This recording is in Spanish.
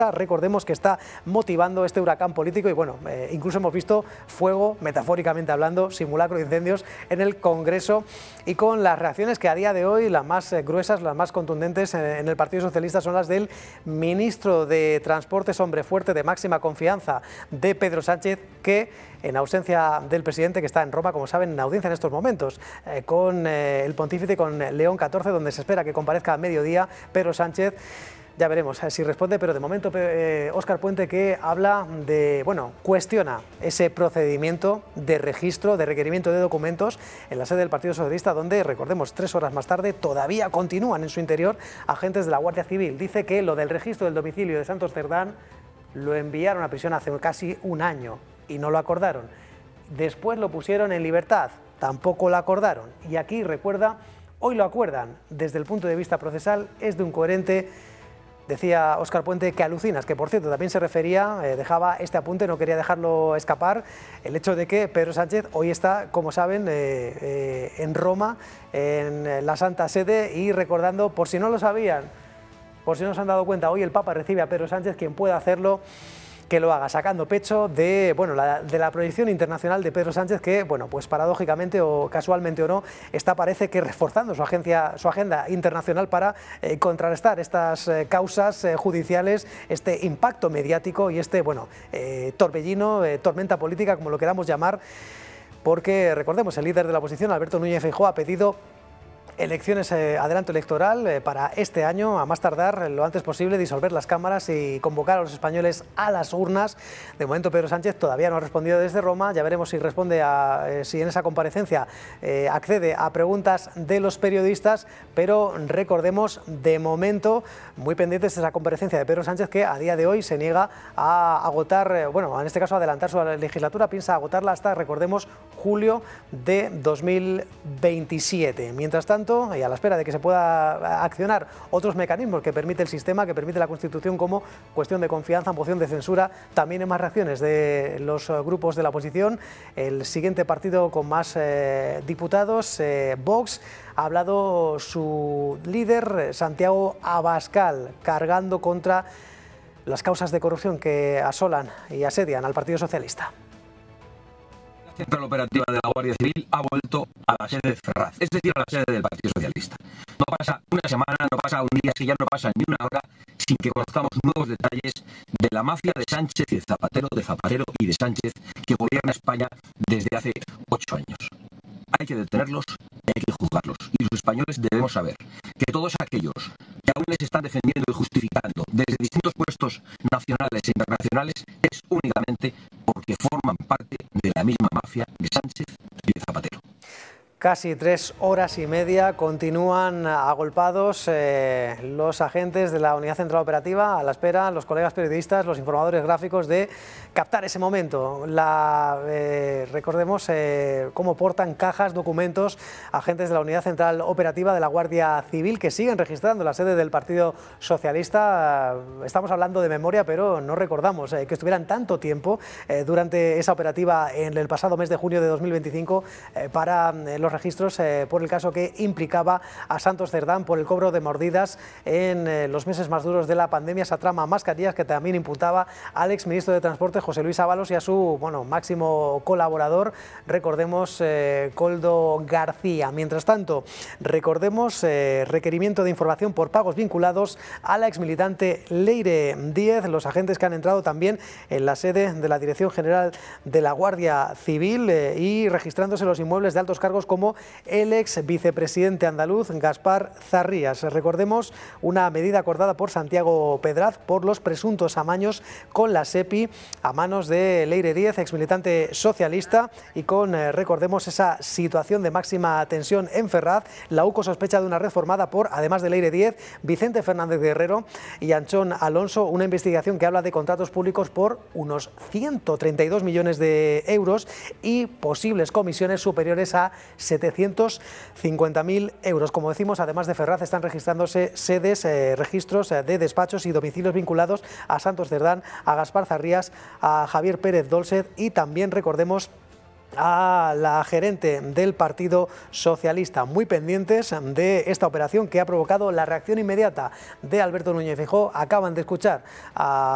Recordemos que está motivando este huracán político y bueno, incluso hemos visto fuego, metafóricamente hablando, simulacro de incendios en el Congreso y con las reacciones que a día de hoy las más gruesas, las más contundentes en el Partido Socialista son las del ministro de Transportes, hombre fuerte de máxima confianza de Pedro Sánchez, que en ausencia del presidente, que está en Roma, como saben, en audiencia en estos momentos, con el pontífice, con León XIV, donde se espera que comparezca a mediodía Pedro Sánchez. Ya veremos si responde, pero de momento Óscar Puente, que habla de, bueno, cuestiona ese procedimiento de registro, de requerimiento de documentos en la sede del Partido Socialista, donde, recordemos, 3 horas más tarde todavía continúan en su interior agentes de la Guardia Civil. Dice que lo del registro del domicilio de Santos Cerdán lo enviaron a prisión hace casi un año y no lo acordaron. Después lo pusieron en libertad, tampoco lo acordaron. Y aquí, recuerda, hoy lo acuerdan. Desde el punto de vista procesal es de un coherente. Decía Óscar Puente que alucinas, que por cierto también se refería, dejaba este apunte, no quería dejarlo escapar, el hecho de que Pedro Sánchez hoy está, como saben, en Roma, en la Santa Sede, y recordando, por si no lo sabían, por si no se han dado cuenta, hoy el Papa recibe a Pedro Sánchez, quien pueda hacerlo, que lo haga, sacando pecho de, bueno, de la proyección internacional de Pedro Sánchez, que, bueno, pues paradójicamente o casualmente o no, está, parece que reforzando su agenda internacional para contrarrestar estas causas judiciales, este impacto mediático y este, bueno, torbellino, tormenta política, como lo queramos llamar, porque, recordemos, el líder de la oposición, Alberto Núñez Feijóo, ha pedido elecciones, adelanto electoral para este año, a más tardar lo antes posible, disolver las cámaras y convocar a los españoles a las urnas. De momento Pedro Sánchez todavía no ha respondido desde Roma, ya veremos si responde si en esa comparecencia accede a preguntas de los periodistas, pero recordemos, de momento, muy pendientes de esa comparecencia de Pedro Sánchez, que a día de hoy se niega a agotar, bueno, en este caso adelantar su legislatura, piensa agotarla hasta, recordemos, julio de 2027. Mientras tanto, y a la espera de que se pueda accionar otros mecanismos que permite el sistema, que permite la Constitución, como cuestión de confianza, moción de censura, también en más reacciones de los grupos de la oposición. El siguiente partido con más diputados, Vox, ha hablado su líder, Santiago Abascal, cargando contra las causas de corrupción que asolan y asedian al Partido Socialista. La central operativa de la Guardia Civil ha vuelto a la sede de Ferraz, es decir, a la sede del Partido Socialista. No pasa una semana, no pasa un día, que ya no pasa ni una hora sin que conozcamos nuevos detalles de la mafia de Sánchez y de Zapatero y de Sánchez, que gobierna España desde hace 8 años. Hay que detenerlos y hay que juzgarlos. Y los españoles debemos saber que todos aquellos que aún les están defendiendo y justificando desde distintos puestos nacionales e internacionales es únicamente porque forman parte de la misma mafia de Sánchez y de Zapatero. Casi 3 horas y media continúan agolpados los agentes de la Unidad Central Operativa, a la espera, los colegas periodistas, los informadores gráficos, de captar ese momento. Recordemos cómo portan cajas, documentos, agentes de la Unidad Central Operativa de la Guardia Civil, que siguen registrando la sede del Partido Socialista. Estamos hablando de memoria, pero no recordamos que estuvieran tanto tiempo durante esa operativa en el pasado mes de junio de 2025 para los registros por el caso que implicaba a Santos Cerdán por el cobro de mordidas en los meses más duros de la pandemia, esa trama mascarillas que también imputaba al exministro de Transporte, José Luis Ábalos, y a su máximo colaborador, recordemos, Koldo García. Mientras tanto, recordemos, requerimiento de información por pagos vinculados a la exmilitante Leire Díez, los agentes que han entrado también en la sede de la Dirección General de la Guardia Civil y registrándose los inmuebles de altos cargos como el ex vicepresidente andaluz Gaspar Zarrías. Recordemos, una medida acordada por Santiago Pedraz por los presuntos amaños con la SEPI a manos de Leire Díez, exmilitante socialista, y con, recordemos, esa situación de máxima tensión en Ferraz. La UCO sospecha de una red formada por, además de Leire Díez, Vicente Fernández Guerrero y Anchón Alonso, una investigación que habla de contratos públicos por unos 132 millones de euros y posibles comisiones superiores a 750.000 euros. Como decimos, además de Ferraz, están registrándose sedes, registros de despachos y domicilios vinculados a Santos Cerdán, a Gaspar Zarrías, a Javier Pérez Dolcet y también, recordemos, a la gerente del Partido Socialista, muy pendientes de esta operación que ha provocado la reacción inmediata de Alberto Núñez Feijóo. Acaban de escuchar a